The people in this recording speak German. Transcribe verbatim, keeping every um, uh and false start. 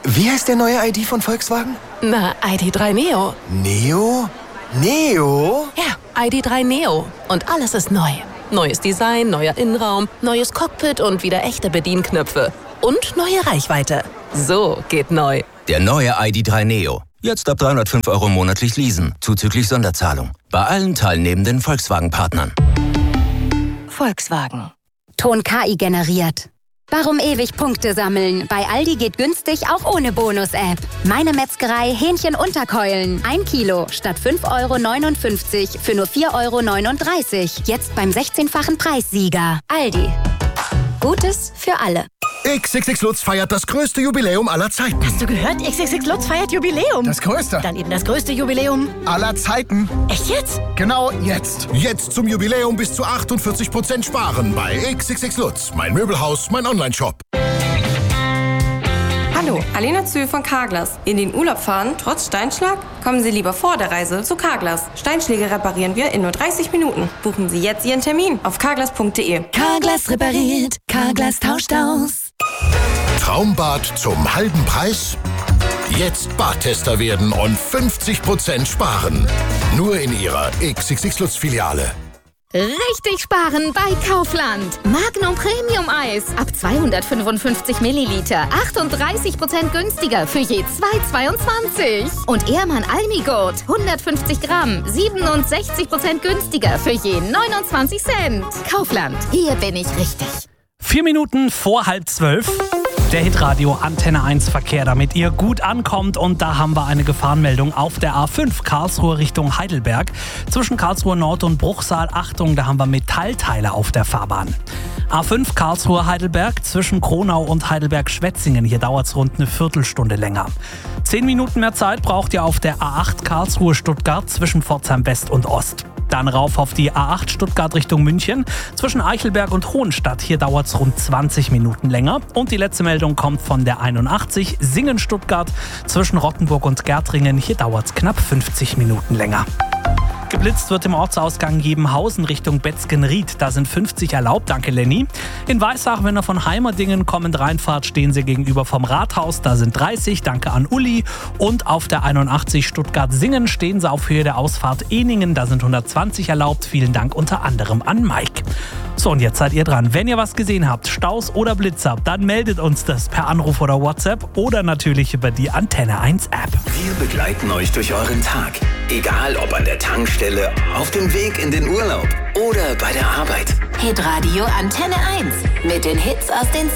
Wie heißt der neue I D von Volkswagen? Na, I D drei Neo. Neo? Neo? Ja, I D drei Neo. Und alles ist neu. Neues Design, neuer Innenraum, neues Cockpit und wieder echte Bedienknöpfe. Und neue Reichweite. So geht neu. Der neue I D drei Neo. Jetzt ab dreihundertfünf Euro monatlich leasen, zuzüglich Sonderzahlung. Bei allen teilnehmenden Volkswagen-Partnern. Volkswagen. Ton K I generiert. Warum ewig Punkte sammeln? Bei Aldi geht günstig auch ohne Bonus-App. Meine Metzgerei Hähnchen-Unterkeulen. Ein Kilo statt fünf Euro neunundfünfzig für nur vier Euro neununddreißig. Jetzt beim sechzehnfachen Preissieger. Aldi. Gutes für alle. X X X Lutz feiert das größte Jubiläum aller Zeiten. Hast du gehört? X X X Lutz feiert Jubiläum. Das größte. Dann eben das größte Jubiläum aller Zeiten. Echt jetzt? Genau jetzt. Jetzt zum Jubiläum bis zu achtundvierzig Prozent sparen bei X X X Lutz. Mein Möbelhaus, mein Onlineshop. Hallo, Alena Zühl von Carglass. In den Urlaub fahren, trotz Steinschlag? Kommen Sie lieber vor der Reise zu Carglass. Steinschläge reparieren wir in nur dreißig Minuten. Buchen Sie jetzt Ihren Termin auf carglass punkt de. Carglass repariert, Carglass tauscht aus. Traumbad zum halben Preis? Jetzt Badtester werden und fünfzig Prozent sparen. Nur in Ihrer X X X Lutz Filiale. Richtig sparen bei Kaufland. Magnum Premium Eis ab zweihundertfünfundfünfzig Milliliter. achtunddreißig Prozent günstiger für je zwei Euro zweiundzwanzig. Und Ehrmann Almigurt hundertfünfzig Gramm. siebenundsechzig Prozent günstiger für je neunundzwanzig Cent. Kaufland, hier bin ich richtig. Vier Minuten vor halb zwölf. Der Hitradio Antenne eins Verkehr, damit ihr gut ankommt. Und da haben wir eine Gefahrenmeldung auf der A fünf Karlsruhe Richtung Heidelberg. Zwischen Karlsruhe Nord und Bruchsal, Achtung, da haben wir Metallteile auf der Fahrbahn. A fünf Karlsruhe Heidelberg zwischen Kronau und Heidelberg-Schwetzingen. Hier dauert es rund eine Viertelstunde länger. Zehn Minuten mehr Zeit braucht ihr auf der A acht Karlsruhe Stuttgart zwischen Pforzheim West und Ost. Dann rauf auf die A acht Stuttgart Richtung München. Zwischen Eichelberg und Hohenstadt. Hier dauert es rund zwanzig Minuten länger. Und die letzte Meldung kommt von der einundachtzig Singen-Stuttgart. Zwischen Rottenburg und Gärtringen. Hier dauert es knapp fünfzig Minuten länger. Geblitzt wird im Ortsausgang Jebenhausen Richtung Betzgenried. Da sind fünfzig erlaubt, danke Lenny. In Weissach, wenn ihr von Heimerdingen kommend reinfahrt, stehen sie gegenüber vom Rathaus. Da sind dreißig, danke an Uli. Und auf der einundachtzig Stuttgart-Singen stehen sie auf Höhe der Ausfahrt Ehningen. Da sind hundertzwanzig erlaubt. Vielen Dank unter anderem an Mike. So, und jetzt seid ihr dran. Wenn ihr was gesehen habt, Staus oder Blitzer, dann meldet uns das per Anruf oder WhatsApp oder natürlich über die Antenne eins App. Wir begleiten euch durch euren Tag. Egal ob an der Tankstelle, auf dem Weg in den Urlaub oder bei der Arbeit. Hitradio Antenne eins mit den Hits aus den